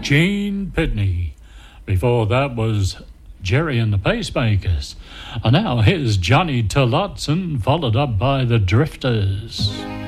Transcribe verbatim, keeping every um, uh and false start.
Gene Pitney. Before that was Jerry and the Pacemakers. And now here's Johnny Tillotson, followed up by the Drifters.